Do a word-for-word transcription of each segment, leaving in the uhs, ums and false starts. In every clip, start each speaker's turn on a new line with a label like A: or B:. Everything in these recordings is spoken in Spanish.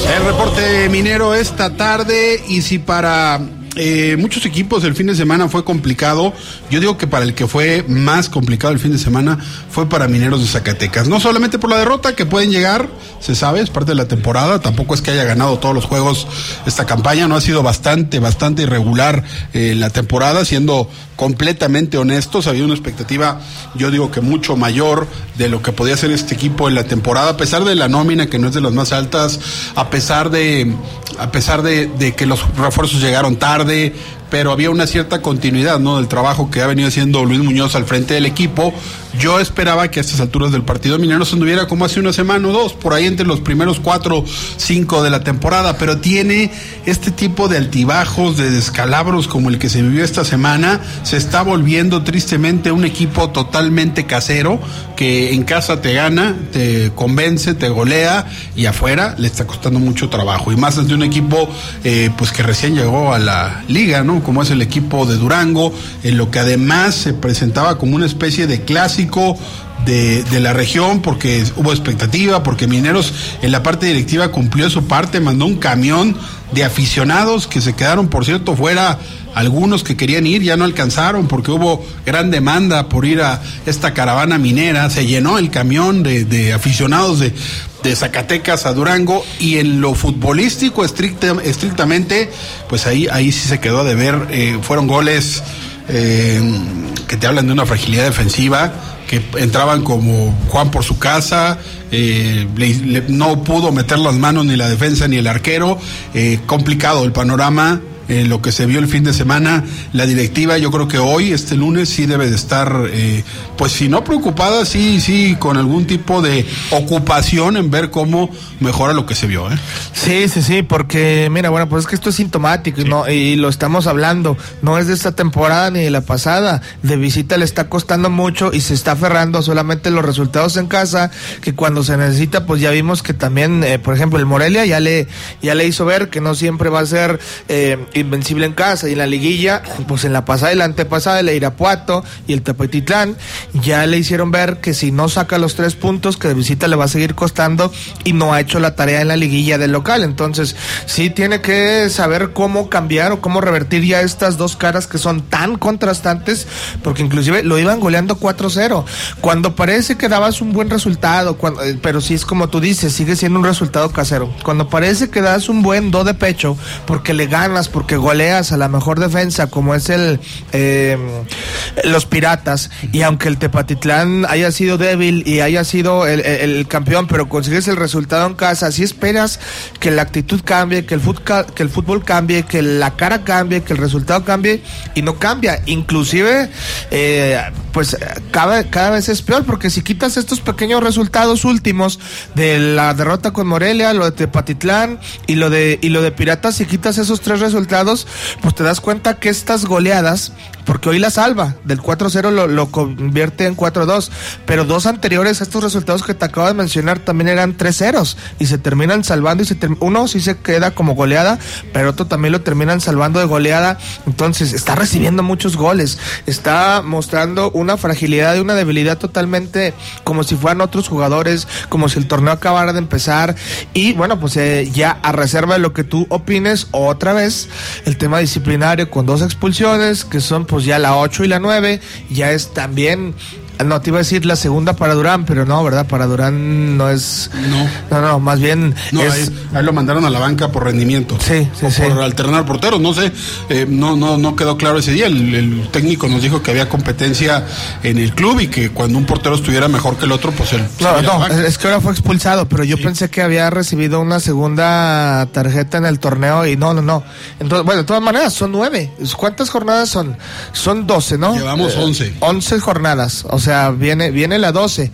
A: El reporte minero esta tarde, y si para eh, muchos equipos el fin de semana fue complicado, yo digo que para el que fue más complicado el fin de semana fue para Mineros de Zacatecas. No solamente por la derrota, que pueden llegar, se sabe, es parte de la temporada, tampoco es que haya ganado todos los juegos esta campaña, no ha sido bastante, bastante irregular eh, la temporada, siendo completamente honestos, había una expectativa, yo digo que mucho mayor de lo que podía hacer este equipo en la temporada, a pesar de la nómina que no es de las más altas, a pesar de, a pesar de, de que los refuerzos llegaron tarde, pero había una cierta continuidad, ¿no?, del trabajo que ha venido haciendo Luis Muñoz al frente del equipo. Yo esperaba que a estas alturas del partido Mineros anduviera como hace una semana o dos, por ahí entre los primeros cuatro, cinco de la temporada, pero tiene este tipo de altibajos, de descalabros como el que se vivió esta semana. Se está volviendo tristemente un equipo totalmente casero, que en casa te gana, te convence, te golea, y afuera le está costando mucho trabajo, y más ante un equipo eh, pues que recién llegó a la liga, ¿no?, como es el equipo de Durango, en lo que además se presentaba como una especie de clásico de, de la región, porque hubo expectativa, porque Mineros en la parte directiva cumplió su parte, mandó un camión de aficionados que se quedaron, por cierto, fuera. Algunos que querían ir ya no alcanzaron porque hubo gran demanda por ir a esta caravana minera. Se llenó el camión de, de aficionados de, de Zacatecas a Durango, y en lo futbolístico estricta, estrictamente, pues ahí, ahí sí se quedó de ver. Eh, fueron goles eh, que te hablan de una fragilidad defensiva, que entraban como Juan por su casa, eh, le, le, no pudo meter las manos ni la defensa ni el arquero. Eh, complicado el panorama. Eh, lo que se vio el fin de semana, la directiva, yo creo que hoy, este lunes, sí debe de estar, eh, pues si no preocupada, sí, sí, con algún tipo de ocupación en ver cómo mejora lo que se vio, ¿eh?
B: Sí, sí, sí, porque, mira, bueno, pues es que esto es sintomático, sí. ¿no? Y lo estamos hablando, no es de esta temporada ni de la pasada. De visita le está costando mucho y se está aferrando solamente los resultados en casa, que cuando se necesita, pues ya vimos que también, eh, por ejemplo, el Morelia ya le, ya le hizo ver que no siempre va a ser eh, invencible en casa, y en la liguilla, pues en la pasada y la antepasada, el Irapuato y el Tepetitlán ya le hicieron ver que si no saca los tres puntos, que de visita le va a seguir costando, y no ha hecho la tarea en la liguilla del local. Entonces sí tiene que saber cómo cambiar o cómo revertir ya estas dos caras que son tan contrastantes, porque inclusive lo iban goleando cuatro cero cuando parece que dabas un buen resultado, cuando, pero sí es como tú dices, sigue siendo un resultado casero. Cuando parece que das un buen do de pecho porque le ganas, porque que goleas a la mejor defensa como es el eh, los Piratas, y aunque el Tepatitlán haya sido débil y haya sido el, el, el campeón, pero consigues el resultado en casa, si esperas que la actitud cambie, que el fútbol, que el fútbol cambie, que la cara cambie, que el resultado cambie, y no cambia. Inclusive eh, pues cada, cada vez es peor, porque si quitas estos pequeños resultados últimos de la derrota con Morelia, lo de Tepatitlán y lo de y lo de Piratas, si quitas esos tres resultados, pues te das cuenta que estas goleadas, porque hoy la salva del cuatro cero lo, lo convierte en cuatro dos, pero dos anteriores a estos resultados que te acabo de mencionar también eran tres ceros y se terminan salvando, y se ter- uno sí se queda como goleada, pero otro también lo terminan salvando de goleada. Entonces está recibiendo muchos goles, está mostrando una fragilidad y una debilidad totalmente como si fueran otros jugadores, como si el torneo acabara de empezar. Y bueno, pues eh, ya a reserva de lo que tú opines, otra vez el tema disciplinario con dos expulsiones que son pues ya la ocho y la nueve, ya es también, no te iba a decir la segunda para Durán, pero no, ¿verdad? Para Durán no es,
A: no,
B: no, no, más bien
A: no,
B: es...
A: ahí, ahí lo mandaron a la banca por rendimiento,
B: sí, sí,
A: o
B: sí,
A: por alternar porteros, no sé, eh, no, no, no quedó claro ese día. El, el técnico nos dijo que había competencia en el club y que cuando un portero estuviera mejor que el otro, pues él
B: no, no, es que ahora fue expulsado, pero yo sí pensé que había recibido una segunda tarjeta en el torneo y no, no, no. Entonces, bueno, de todas maneras son nueve. ¿Cuántas jornadas son? Son doce, ¿no?
A: Llevamos
B: eh,
A: once.
B: Once jornadas, o sea, O sea, viene, viene la doce.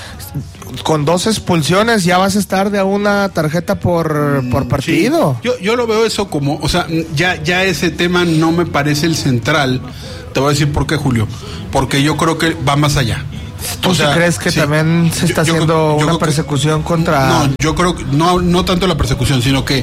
B: Con dos expulsiones ya vas a estar de a una tarjeta por, por partido.
A: Sí. Yo, yo lo veo eso como, o sea, ya, ya ese tema no me parece el central. Te voy a decir por qué, Julio. Porque yo creo que va más allá.
B: ¿Tú o sea, sí crees que sí, también se está yo, haciendo yo, yo una persecución
A: que,
B: contra...?
A: No, yo creo que no, no tanto la persecución, sino que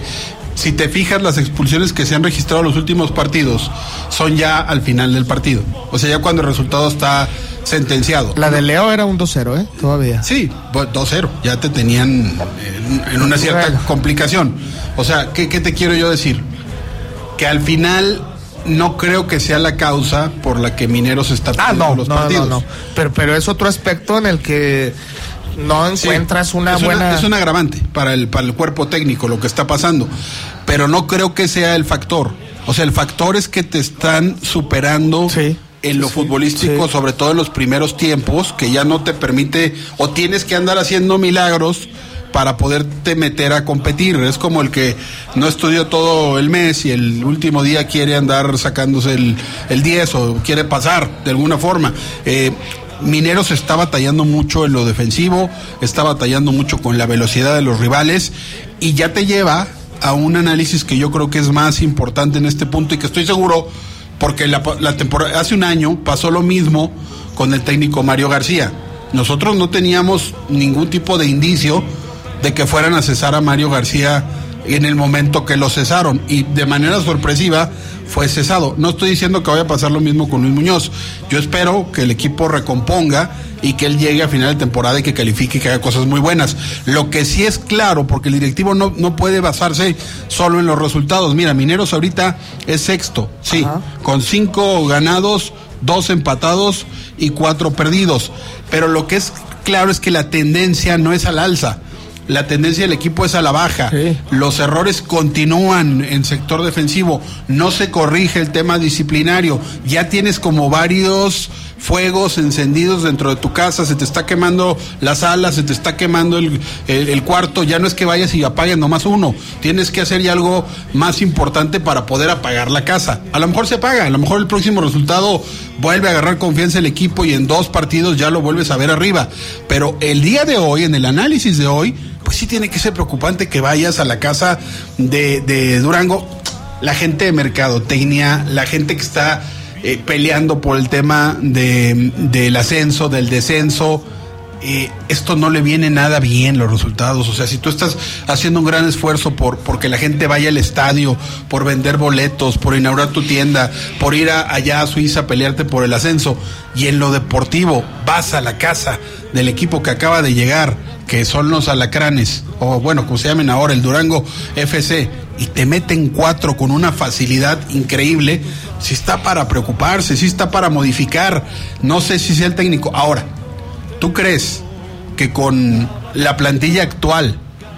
A: si te fijas, las expulsiones que se han registrado en los últimos partidos son ya al final del partido. O sea, ya cuando el resultado está sentenciado.
B: La de Leo era un dos cero, ¿eh? Todavía.
A: Sí, dos cero. Ya te tenían en, en una cierta bueno. complicación. O sea, ¿qué, ¿qué te quiero yo decir? Que al final no creo que sea la causa por la que Mineros está perdiendo
B: ah, no,
A: los
B: no,
A: partidos.
B: No, no, pero, pero es otro aspecto en el que no encuentras sí, una
A: es
B: buena...
A: Una, es un agravante para el, para el cuerpo técnico lo que está pasando, pero no creo que sea el factor. O sea, el factor es que te están superando sí, en lo sí, futbolístico, sí. sobre todo en los primeros tiempos, que ya no te permite, o tienes que andar haciendo milagros para poderte meter a competir. Es como el que no estudió todo el mes y el último día quiere andar sacándose el, el diez o quiere pasar de alguna forma. Eh, Mineros está batallando mucho en lo defensivo, está batallando mucho con la velocidad de los rivales y ya te lleva a un análisis que yo creo que es más importante en este punto y que estoy seguro, porque la, la temporada, hace un año pasó lo mismo con el técnico Mario García. Nosotros no teníamos ningún tipo de indicio de que fueran a cesar a Mario García en el momento que lo cesaron y de manera sorpresiva fue cesado. No estoy diciendo que vaya a pasar lo mismo con Luis Muñoz. Yo espero que el equipo recomponga y que él llegue a final de temporada y que califique y que haga cosas muy buenas. Lo que sí es claro, porque el directivo no, no puede basarse solo en los resultados. Mira, Mineros ahorita es sexto, sí, Ajá. con cinco ganados, dos empatados y cuatro perdidos. Pero lo que es claro es que la tendencia no es al alza. La tendencia del equipo es a la baja. Sí. Los errores continúan en sector defensivo. No se corrige el tema disciplinario. Ya tienes como varios fuegos encendidos dentro de tu casa. Se te está quemando la sala, se te está quemando el, el, el cuarto. Ya no es que vayas y apaguen nomás uno. Tienes que hacer ya algo más importante para poder apagar la casa. A lo mejor se apaga. A lo mejor el próximo resultado vuelve a agarrar confianza el equipo y en dos partidos ya lo vuelves a ver arriba. Pero el día de hoy, en el análisis de hoy, pues sí tiene que ser preocupante que vayas a la casa de, de Durango, la gente de mercadotecnia, la gente que está eh, peleando por el tema de, del ascenso, del descenso. Eh, esto no le viene nada bien los resultados. O sea, si tú estás haciendo un gran esfuerzo por porque la gente vaya al estadio, por vender boletos, por inaugurar tu tienda, por ir a, allá a Suiza a pelearte por el ascenso, y en lo deportivo vas a la casa del equipo que acaba de llegar, que son los Alacranes, o bueno, como se llamen ahora, el Durango F C, y te meten cuatro con una facilidad increíble, sí está para preocuparse, sí está para modificar. No sé si sea el técnico. Ahora, ¿tú crees que con la plantilla actual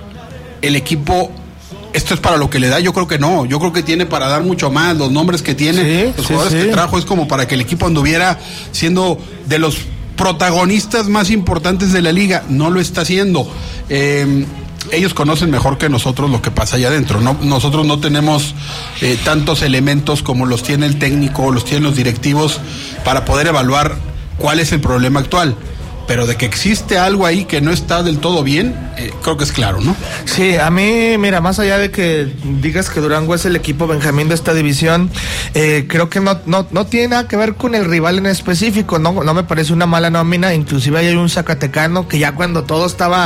A: el equipo, esto es para lo que le da? Yo creo que no, yo creo que tiene para dar mucho más. Los nombres que tiene, sí, los sí, jugadores sí. que trajo, es como para que el equipo anduviera siendo de los protagonistas más importantes de la liga. No lo está haciendo. Eh, ellos conocen mejor que nosotros lo que pasa allá adentro. No, nosotros no tenemos eh, tantos elementos como los tiene el técnico, los tienen los directivos para poder evaluar cuál es el problema actual. Pero de que existe algo ahí que no está del todo bien, eh, creo que es claro, ¿no?
B: Sí, a mí, mira, más allá de que digas que Durango es el equipo Benjamín de esta división, eh, creo que no, no, no tiene nada que ver con el rival en específico. No, no me parece una mala nómina. Inclusive hay un zacatecano que ya cuando todo estaba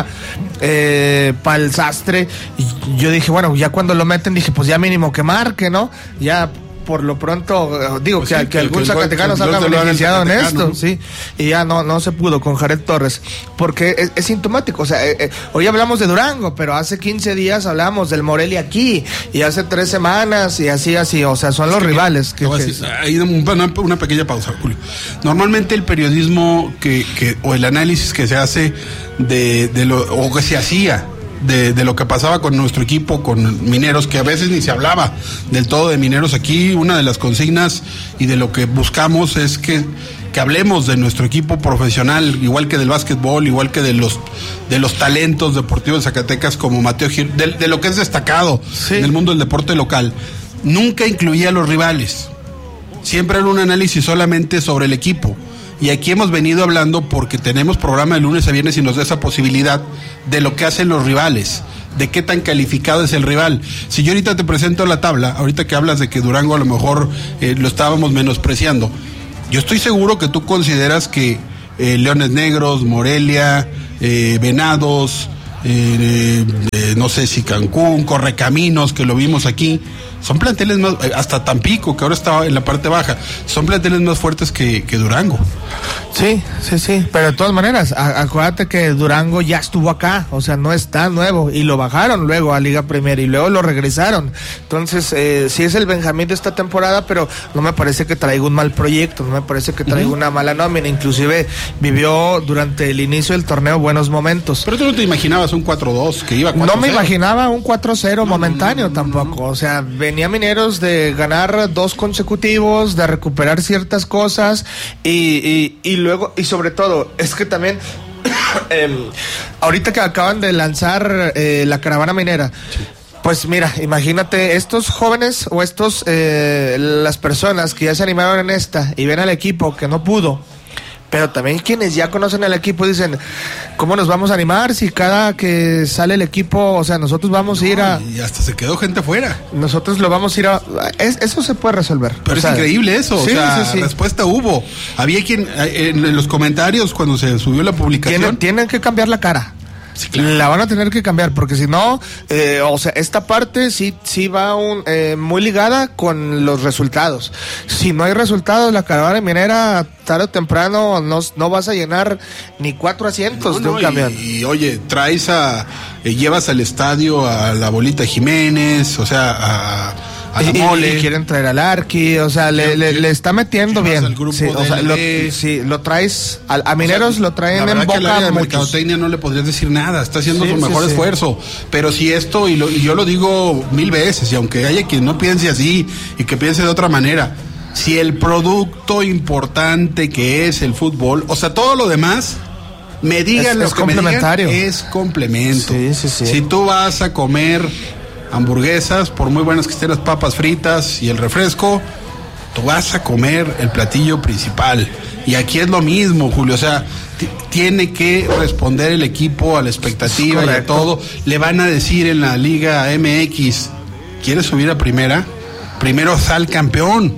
B: eh, pa'l sastre, yo dije, bueno, ya cuando lo meten, dije, pues ya mínimo que marque, ¿no? Ya por lo pronto, digo, pues que, sí, que, que algún que Zacatecano el, salga beneficiado en esto, sí, y ya no no se pudo con Jared Torres, porque es, es sintomático. O sea, eh, eh, hoy hablamos de Durango, pero hace quince días hablamos del Morelia aquí, y hace tres semanas, y así, así, o sea, son los que rivales. Que, que,
A: que... Hay una, una pequeña pausa, Julio. Normalmente el periodismo que, que o el análisis que se hace de, de lo, o que se hacía De, de lo que pasaba con nuestro equipo, con Mineros, que a veces ni se hablaba del todo de Mineros aquí. Una de las consignas y de lo que buscamos es que, que hablemos de nuestro equipo profesional, igual que del básquetbol, igual que de los de los talentos deportivos de Zacatecas como Mateo Gil, de, de lo que es destacado sí. en el mundo del deporte local. Nunca incluía a los rivales, siempre era un análisis solamente sobre el equipo. Y aquí hemos venido hablando porque tenemos programa de lunes a viernes y nos da esa posibilidad de lo que hacen los rivales, de qué tan calificado es el rival. Si yo ahorita te presento la tabla, ahorita que hablas de que Durango a lo mejor eh, lo estábamos menospreciando, yo estoy seguro que tú consideras que eh, Leones Negros, Morelia, eh, Venados, eh, eh, no sé si Cancún, Correcaminos, que lo vimos aquí, son planteles más, hasta Tampico, que ahora está en la parte baja, son planteles más fuertes que, que Durango.
B: Sí, sí, sí, pero de todas maneras, a, acuérdate que Durango ya estuvo acá, o sea, no está nuevo, y lo bajaron luego a Liga Premier, y luego lo regresaron. Entonces, eh, sí es el Benjamín de esta temporada, pero no me parece que traiga un mal proyecto, no me parece que traiga uh-huh. una mala nómina, inclusive vivió durante el inicio del torneo buenos momentos.
A: Pero tú no te imaginabas un cuatro dos, que iba cuatro cero.
B: No me imaginaba un cuatro cero no, momentáneo no, no, tampoco, no. O sea, venía Mineros de ganar dos consecutivos, de recuperar ciertas cosas, y, y, y luego, y sobre todo, es que también eh, ahorita que acaban de lanzar eh, la caravana minera, sí. Pues mira, imagínate, estos jóvenes o estos, eh, las personas que ya se animaron en esta y ven al equipo que no pudo, pero también quienes ya conocen el equipo dicen, ¿cómo nos vamos a animar si cada que sale el equipo, o sea, nosotros vamos
A: no,
B: a ir a...
A: Y hasta se quedó gente fuera.
B: Nosotros lo vamos a ir a... Es, eso se puede resolver.
A: Pero
B: o
A: es
B: sea,
A: increíble eso,
B: sí,
A: o sea,
B: sí, sí.
A: respuesta hubo. Había quien, en los comentarios cuando se subió la publicación...
B: Tienen, tienen que cambiar la cara.
A: Sí, claro.
B: La van a tener que cambiar porque si no, eh, o sea, esta parte sí sí va un, eh, muy ligada con los resultados. Si no hay resultados, la caravana minera tarde o temprano no, no vas a llenar ni cuatro asientos no, de un
A: no,
B: camión.
A: Y, y oye, traes a, eh, llevas al estadio a la Bolita Jiménez, o sea, a... a la
B: y,
A: mole.
B: Y quieren traer al Arqui, o sea, le, le, le está metiendo bien. Sí, o sea, lo, sí, lo traes, a, a Mineros o sea, lo traen en boca.
A: Que al área de mercadotecnia no le podrías decir nada, está haciendo sí, su mejor sí, esfuerzo. Sí. Pero si esto, y, lo, y yo lo digo mil veces, y aunque haya quien no piense así y que piense de otra manera, si el producto importante que es el fútbol, o sea, todo lo demás, me digan
B: es,
A: lo
B: es
A: que
B: complementario.
A: Me digan, es complemento.
B: Sí, sí, sí.
A: Si tú vas a comer hamburguesas, por muy buenas que estén las papas fritas y el refresco, tú vas a comer el platillo principal. Y aquí es lo mismo, Julio, o sea, t- tiene que responder el equipo a la expectativa y a todo. Le van a decir en la Liga M X, ¿quieres subir a primera? Primero sal campeón.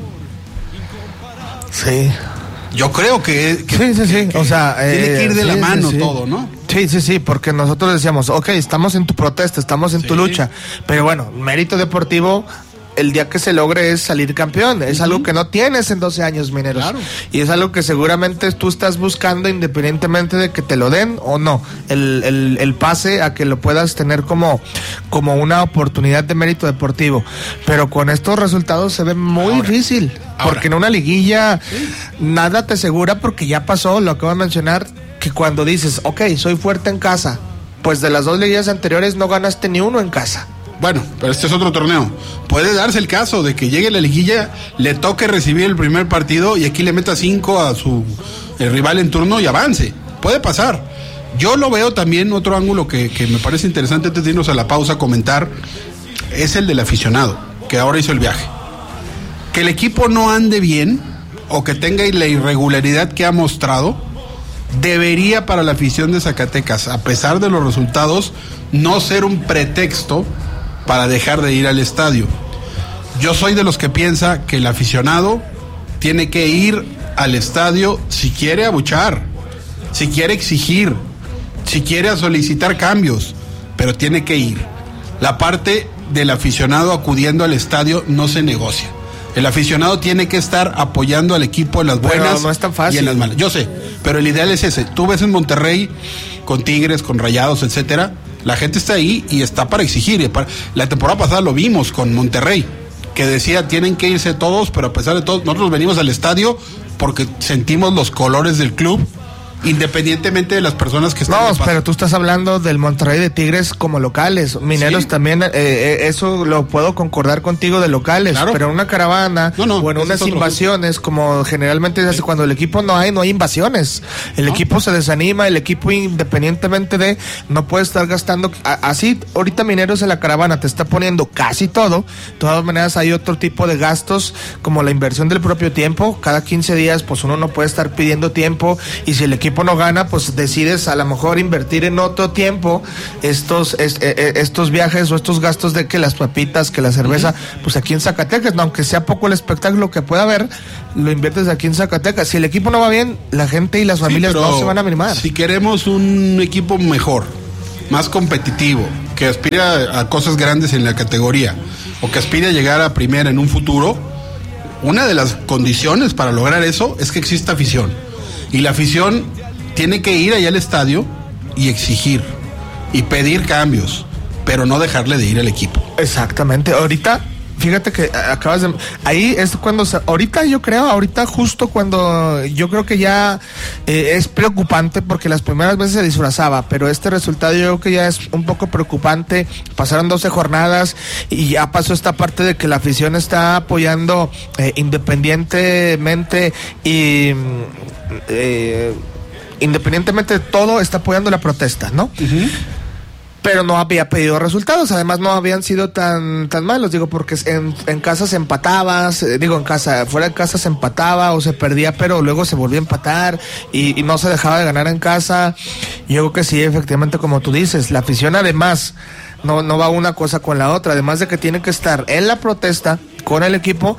B: Sí.
A: Yo creo que, que
B: sí, sí, sí.
A: Que, que
B: o sea,
A: tiene
B: eh,
A: que ir de
B: sí,
A: la mano
B: sí, sí.
A: todo, ¿no?
B: Sí, sí, sí, porque nosotros decíamos, ok, estamos en tu protesta, estamos en sí. tu lucha, pero bueno, mérito deportivo, el día que se logre es salir campeón, es uh-huh. algo que no tienes en doce años, Mineros,
A: claro.
B: Y es algo que seguramente tú estás buscando independientemente de que te lo den o no, el, el, el pase a que lo puedas tener como, como una oportunidad de mérito deportivo, pero con estos resultados se ve muy ahora, difícil, ahora. Porque en una liguilla sí. nada te asegura, porque ya pasó, lo acabo de mencionar, que cuando dices, ok, soy fuerte en casa, pues de las dos liguillas anteriores no ganaste ni uno en casa.
A: Bueno, pero este es otro torneo. Puede darse el caso de que llegue la liguilla, le toque recibir el primer partido y aquí le meta cinco a su el rival en turno y avance. Puede pasar. Yo lo veo también, otro ángulo que, que me parece interesante antes de irnos a la pausa a comentar, es el del aficionado, que ahora hizo el viaje. Que el equipo no ande bien o que tenga la irregularidad que ha mostrado, debería para la afición de Zacatecas, a pesar de los resultados, no ser un pretexto para dejar de ir al estadio. Yo soy de los que piensa que el aficionado tiene que ir al estadio si quiere abuchar, si quiere exigir, si quiere solicitar cambios, pero tiene que ir. La parte del aficionado acudiendo al estadio no se negocia. El aficionado tiene que estar apoyando al equipo en las buenas
B: pero no es tan fácil.
A: Y en las malas. Yo sé, pero el ideal es ese. Tú ves en Monterrey, con Tigres, con Rayados, etcétera, la gente está ahí y está para exigir. La temporada pasada lo vimos con Monterrey, que decía, tienen que irse todos, pero a pesar de todo, nosotros venimos al estadio porque sentimos los colores del club, independientemente de las personas que están.
B: No, pero tú estás hablando del Monterrey de Tigres como locales. Mineros sí. también, eh, eh, eso lo puedo concordar contigo de locales, claro. Pero en una caravana no, no, o en unas invasiones, como generalmente se hace sí. cuando el equipo no hay, no hay invasiones. El no. equipo se desanima, el equipo independientemente de, no puede estar gastando, a, así ahorita Mineros en la caravana te está poniendo casi todo. De todas maneras hay otro tipo de gastos, como la inversión del propio tiempo. Cada quince días pues uno no puede estar pidiendo tiempo, y si el equipo no gana, pues decides a lo mejor invertir en otro tiempo estos es, eh, estos viajes o estos gastos de que las papitas, que la cerveza, uh-huh. pues aquí en Zacatecas, no, aunque sea poco el espectáculo que pueda haber, lo inviertes aquí en Zacatecas. Si el equipo no va bien, la gente y las familias sí, no se van a animar.
A: Si queremos un equipo mejor, más competitivo, que aspira a cosas grandes en la categoría, o que aspira a llegar a primera en un futuro, una de las condiciones para lograr eso es que exista afición. Y la afición tiene que ir allá al estadio y exigir y pedir cambios, pero no dejarle de ir al equipo.
B: Exactamente. Ahorita, fíjate que acabas de... Ahí es cuando... Se, ahorita yo creo, ahorita justo cuando... Yo creo que ya eh, es preocupante porque las primeras veces se disfrazaba, pero este resultado yo creo que ya es un poco preocupante. Pasaron doce jornadas y ya pasó esta parte de que la afición está apoyando eh, independientemente y... Eh, independientemente de todo, está apoyando la protesta, ¿no? Uh-huh. Pero no había pedido resultados, además no habían sido tan tan malos, digo, porque en, en casa se empataba, se, digo, en casa, fuera de casa se empataba o se perdía, pero luego se volvía a empatar y, y no se dejaba de ganar en casa. Yo creo que sí, efectivamente, como tú dices, la afición además no, no va una cosa con la otra, además de que tiene que estar en la protesta con el equipo.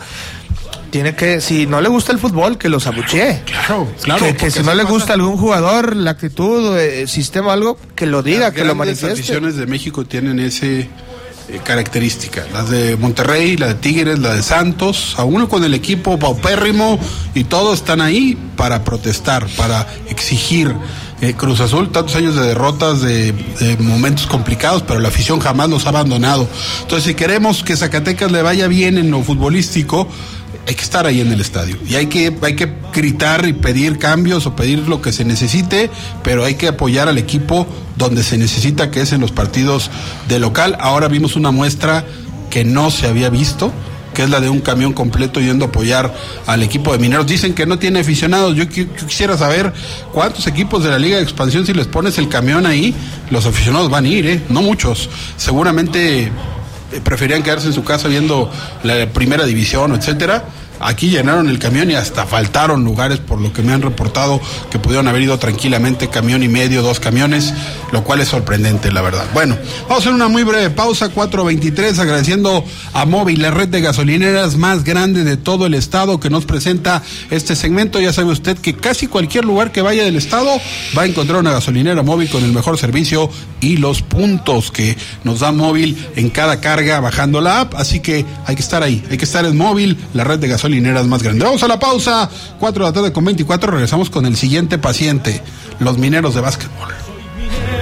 B: Tiene que, si no le gusta el fútbol, que los abuchee.
A: Claro, claro.
B: Que, que si no le gusta pasa... algún jugador, la actitud, el sistema, algo, que lo diga, las que lo manifieste.
A: Las aficiones de México tienen ese eh, característica. Las de Monterrey, la de Tigres, la de Santos, a uno con el equipo paupérrimo y todos están ahí para protestar, para exigir. Eh, Cruz Azul, tantos años de derrotas, de, de momentos complicados, pero la afición jamás los ha abandonado. Entonces, si queremos que Zacatecas le vaya bien en lo futbolístico, hay que estar ahí en el estadio y hay que hay que gritar y pedir cambios o pedir lo que se necesite, pero hay que apoyar al equipo donde se necesita, que es en los partidos de local. Ahora vimos una muestra que no se había visto, que es la de un camión completo yendo a apoyar al equipo de Mineros. Dicen que no tiene aficionados. Yo, yo quisiera saber cuántos equipos de la Liga de Expansión, si les pones el camión ahí, los aficionados van a ir, ¿eh? No muchos. Seguramente preferían quedarse en su casa viendo la primera división, etcétera. Aquí llenaron el camión y hasta faltaron lugares, por lo que me han reportado, que pudieron haber ido tranquilamente camión y medio, dos camiones, lo cual es sorprendente, la verdad. Bueno, vamos a hacer una muy breve pausa, cuatro veintitrés, agradeciendo a Móvil, la red de gasolineras más grande de todo el estado, que nos presenta este segmento. Ya sabe usted que casi cualquier lugar que vaya del estado va a encontrar una gasolinera Móvil con el mejor servicio y los puntos que nos da Móvil en cada carga bajando la app, así que hay que estar ahí, hay que estar en Móvil, la red de gasolineras más grande. Vamos a la pausa, cuatro de la tarde con veinticuatro, regresamos con el siguiente paciente, los Mineros de básquetbol.